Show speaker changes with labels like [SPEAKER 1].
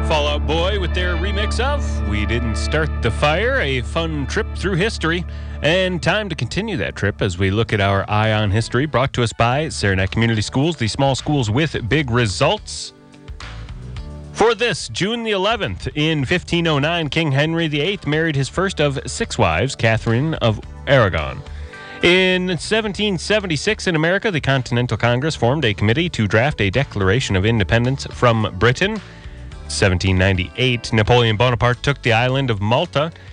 [SPEAKER 1] Fall Out Boy with their remix of We Didn't Start the Fire, a fun trip through history. And time to continue that trip as we look at our Eye on History, brought to us by Saranac Community Schools, the small schools with big results. For this, June the 11th, in 1509, King Henry VIII married his first of 6 wives, Catherine of Aragon. In 1776, in America, the Continental Congress formed a committee to draft a Declaration of Independence from Britain. 1798, Napoleon Bonaparte took the island of Malta.